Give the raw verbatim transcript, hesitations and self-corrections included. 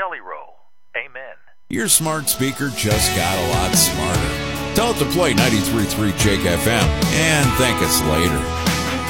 jelly roll. Amen. Your smart speaker just got a lot smarter. Tell it to play ninety-three point three Jake F M and thank us later.